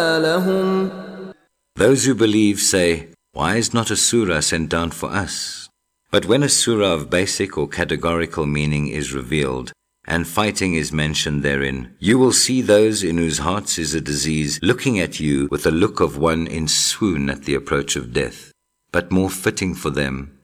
لهم. Those who believe say, why is not a surah sent down for us? But when a surah of basic or categorical meaning is revealed, and fighting is mentioned therein, you will see those in whose hearts is a disease looking at you with the look of one in swoon at the approach of death. But more fitting for them